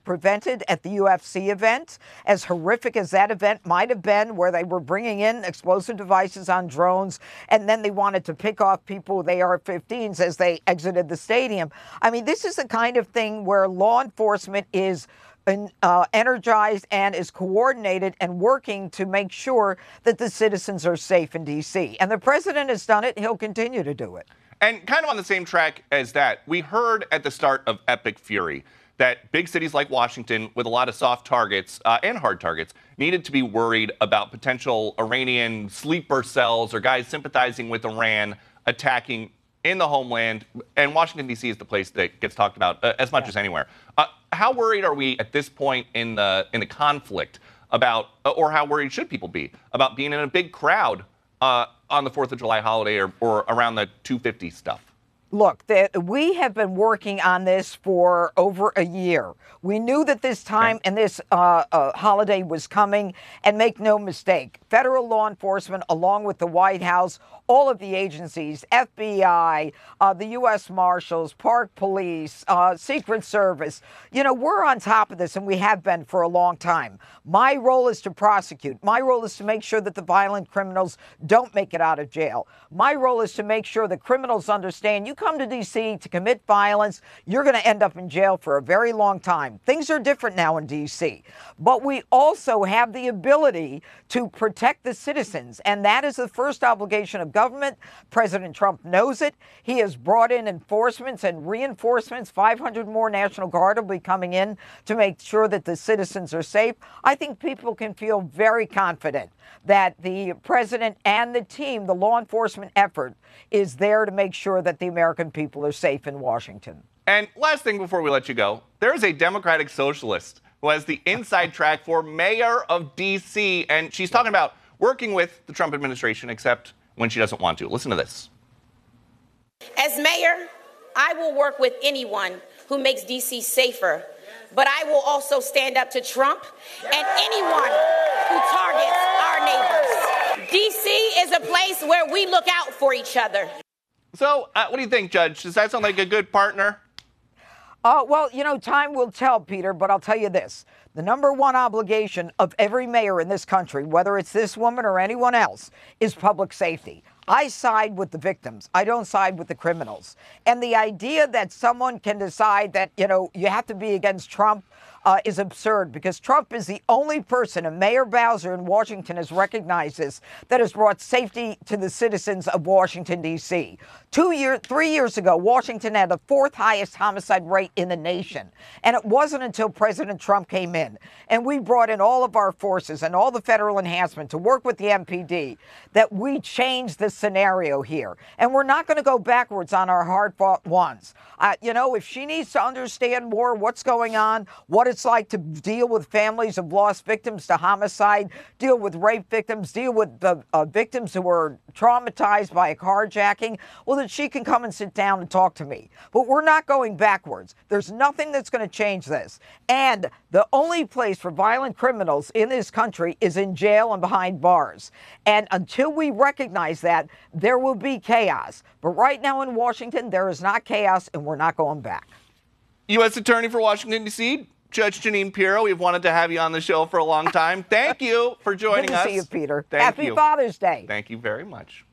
prevented at the UFC event, as horrific as that event might have been, where they were bringing in explosive devices on drones, and then they wanted to pick off people with AR-15s as they exited the stadium. I mean, this is the kind of thing where law enforcement is energized and is coordinated and working to make sure that the citizens are safe in D.C. And the president has done it. He'll continue to do it. And kind of on the same track as that, we heard at the start of Epic Fury that big cities like Washington, with a lot of soft targets and hard targets, needed to be worried about potential Iranian sleeper cells or guys sympathizing with Iran attacking in the homeland. And Washington, D.C. is the place that gets talked about as much as anywhere. How worried are we at this point in the conflict about, or how worried should people be about being in a big crowd on the 4th of July holiday or around the 250 stuff? Look, we have been working on this for over a year. We knew that this time and this holiday was coming, and make no mistake, federal law enforcement, along with the White House, all of the agencies, FBI, the U.S. Marshals, Park Police, Secret Service, we're on top of this, and we have been for a long time. My role is to prosecute. My role is to make sure that the violent criminals don't make it out of jail. My role is to make sure that criminals understand you come to D.C. to commit violence, you're going to end up in jail for a very long time. Things are different now in D.C. But we also have the ability to protect the citizens, and that is the first obligation of government. President Trump knows it. He has brought in enforcements and reinforcements. 500 more National Guard will be coming in to make sure that the citizens are safe. I think people can feel very confident that the president and the team, the law enforcement effort, is there to make sure that the American people are safe in Washington. And last thing before we let you go, there is a Democratic socialist who has the inside track for mayor of D.C., and she's talking about working with the Trump administration, except when she doesn't want to. Listen to this. As mayor, I will work with anyone who makes D.C. safer, but I will also stand up to Trump and anyone who targets our neighbors. D.C. is a place where we look out for each other. So, what do you think, Judge? Does that sound like a good partner? Well, time will tell, Peter, but I'll tell you this. The number one obligation of every mayor in this country, whether it's this woman or anyone else, is public safety. I side with the victims. I don't side with the criminals. And the idea that someone can decide that, you have to be against Trump is absurd, because Trump is the only person, and Mayor Bowser in Washington has recognized this, that has brought safety to the citizens of Washington, D.C. 3 years ago, Washington had the 4th highest homicide rate in the nation. And it wasn't until President Trump came in and we brought in all of our forces and all the federal enhancement to work with the MPD that we changed the scenario here. And we're not going to go backwards on our hard-fought ones. If she needs to understand more what's going on, what it's like to deal with families of lost victims to homicide, deal with rape victims, deal with the victims who were traumatized by a carjacking, well, then she can come and sit down and talk to me. But we're not going backwards. There's nothing that's going to change this. And the only place for violent criminals in this country is in jail and behind bars. And until we recognize that, there will be chaos. But right now in Washington, there is not chaos, and we're not going back. U.S. Attorney for Washington, D.C., Judge Jeanine Pirro, we've wanted to have you on the show for a long time. Thank you for joining us. Good to see you, Peter. Thank you. Happy Father's Day. Thank you very much.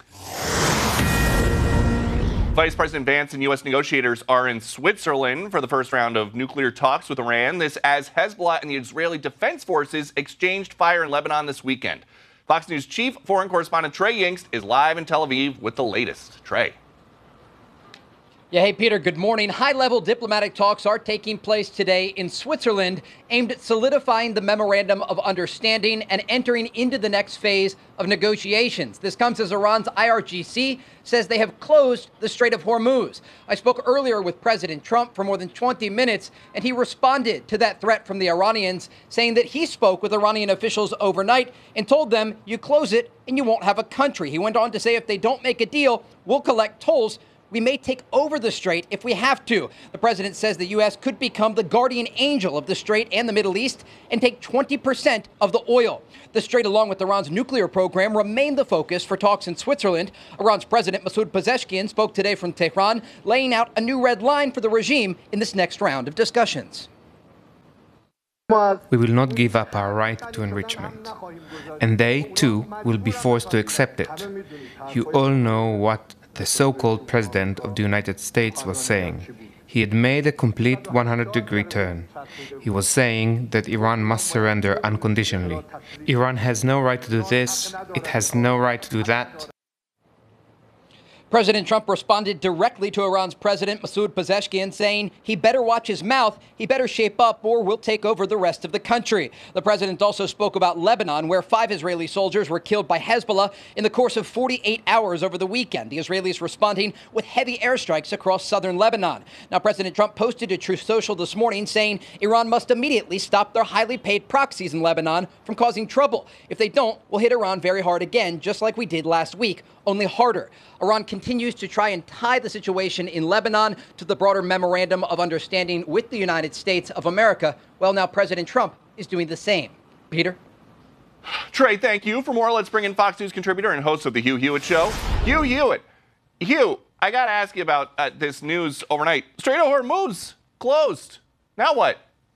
Vice President Vance and U.S. negotiators are in Switzerland for the first round of nuclear talks with Iran. This as Hezbollah and the Israeli Defense Forces exchanged fire in Lebanon this weekend. Fox News chief foreign correspondent Trey Yingst is live in Tel Aviv with the latest. Trey. Yeah, hey, Peter, good morning. High-level diplomatic talks are taking place today in Switzerland, aimed at solidifying the Memorandum of Understanding and entering into the next phase of negotiations. This comes as Iran's IRGC says they have closed the Strait of Hormuz. I spoke earlier with President Trump for more than 20 minutes, and he responded to that threat from the Iranians, saying that he spoke with Iranian officials overnight and told them, you close it and you won't have a country. He went on to say if they don't make a deal, we'll collect tolls. We may take over the strait if we have to. The president says the U.S. could become the guardian angel of the strait and the Middle East and take 20% of the oil. The strait, along with Iran's nuclear program, remain the focus for talks in Switzerland. Iran's President Masoud Pezeshkian spoke today from Tehran, laying out a new red line for the regime in this next round of discussions. We will not give up our right to enrichment. And they, too, will be forced to accept it. You all know what the so-called President of the United States was saying. He had made a complete 100-degree turn. He was saying that Iran must surrender unconditionally. Iran has no right to do this, it has no right to do that. President Trump responded directly to Iran's President Masoud Pezeshkian, saying he better watch his mouth, he better shape up, or we'll take over the rest of the country. The president also spoke about Lebanon, where 5 Israeli soldiers were killed by Hezbollah in the course of 48 hours over the weekend. The Israelis responding with heavy airstrikes across southern Lebanon. Now, President Trump posted to Truth Social this morning saying Iran must immediately stop their highly paid proxies in Lebanon from causing trouble. If they don't, we'll hit Iran very hard again, just like we did last week, only harder. Iran continues to try and tie the situation in Lebanon to the broader memorandum of understanding with the United States of America. Well, now President Trump is doing the same. Peter? Trey, thank you. For more, let's bring in Fox News contributor and host of the Hugh Hewitt Show, Hugh Hewitt. Hugh, I got to ask you about this news overnight. Strait of Hormuz closed. Now what?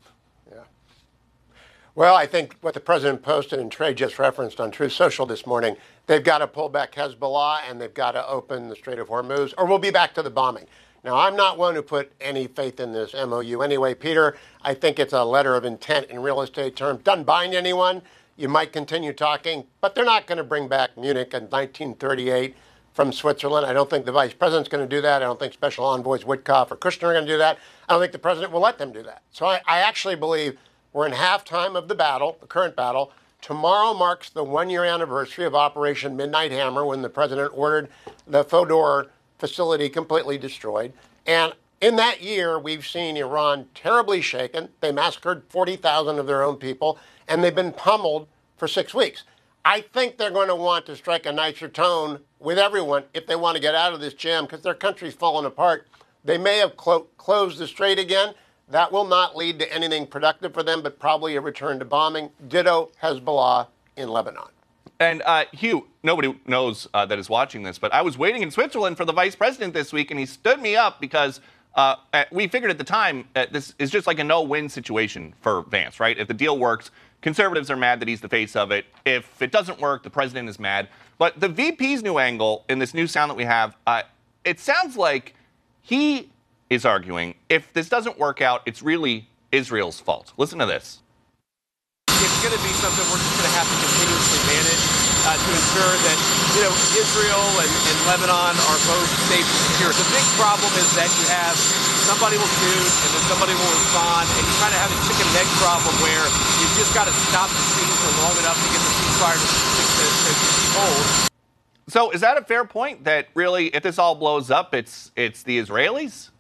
Well, I think what the president posted and Trey just referenced on Truth Social this morning, they've got to pull back Hezbollah and they've got to open the Strait of Hormuz, or we'll be back to the bombing. Now, I'm not one who put any faith in this MOU anyway, Peter. I think it's a letter of intent in real estate terms. Doesn't bind anyone. You might continue talking, but they're not going to bring back Munich in 1938 from Switzerland. I don't think the vice president's going to do that. I don't think special envoys Witkoff or Kushner are going to do that. I don't think the president will let them do that. So I actually believe we're in halftime of the battle, the current battle. Tomorrow marks the 1-year anniversary of Operation Midnight Hammer, when the president ordered the Fodor facility completely destroyed. And in that year, we've seen Iran terribly shaken. They massacred 40,000 of their own people, and they've been pummeled for 6 weeks. I think they're going to want to strike a nicer tone with everyone if they want to get out of this jam, because their country's fallen apart. They may have closed the strait again. That will not lead to anything productive for them, but probably a return to bombing. Ditto Hezbollah in Lebanon. And Hugh, nobody knows that is watching this, but I was waiting in Switzerland for the vice president this week, and he stood me up because we figured at the time this is just like a no-win situation for Vance, right? If the deal works, conservatives are mad that he's the face of it. If it doesn't work, the president is mad. But the VP's new angle in this new sound that we have, it sounds like he is arguing if this doesn't work out, it's really Israel's fault. Listen to this. It's going to be something we're just going to have to continuously manage to ensure that, Israel and Lebanon are both safe and secure. The big problem is that you have somebody will shoot and then somebody will respond, and you kind of have a chicken and egg problem where you've just got to stop the scene for long enough to get the ceasefire to hold. So is that a fair point that really, if this all blows up, it's the Israelis?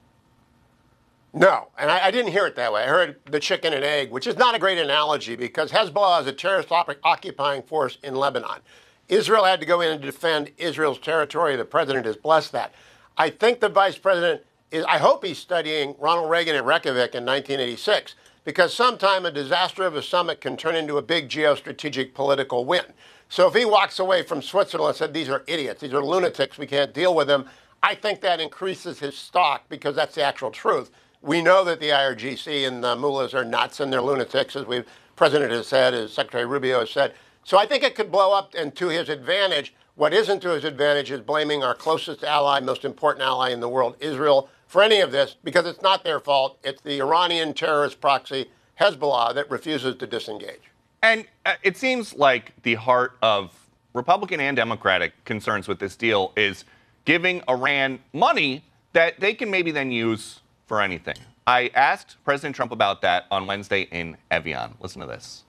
No, and I didn't hear it that way. I heard the chicken and egg, which is not a great analogy because Hezbollah is a terrorist occupying force in Lebanon. Israel had to go in and defend Israel's territory. The president has blessed that. I think the vice president I hope he's studying Ronald Reagan at Reykjavik in 1986, because sometime a disaster of a summit can turn into a big geostrategic political win. So if he walks away from Switzerland and said, these are idiots, these are lunatics, we can't deal with them, I think that increases his stock because that's the actual truth. We know that the IRGC and the mullahs are nuts and they're lunatics, as the president has said, as Secretary Rubio has said. So I think it could blow up, and to his advantage. What isn't to his advantage is blaming our closest ally, most important ally in the world, Israel, for any of this, because it's not their fault. It's the Iranian terrorist proxy, Hezbollah, that refuses to disengage. And it seems like the heart of Republican and Democratic concerns with this deal is giving Iran money that they can maybe then use for anything. I asked President Trump about that on Wednesday in Evian. Listen to this.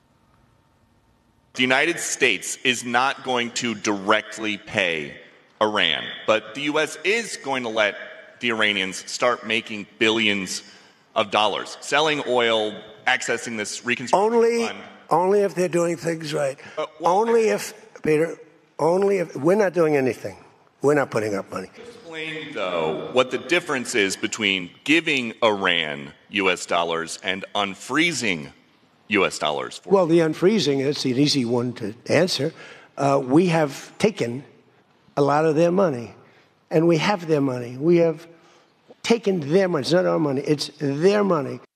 The United States is not going to directly pay Iran, but the U.S. is going to let the Iranians start making billions of dollars, selling oil, accessing this reconstruction fund. Only if they're doing things right. Only if, Peter, we're not doing anything. We're not putting up money. Explain, though, what the difference is between giving Iran U.S. dollars and unfreezing U.S. dollars. Well, the unfreezing is an easy one to answer. We have taken a lot of their money, and we have their money. We have taken their money. It's not our money. It's their money.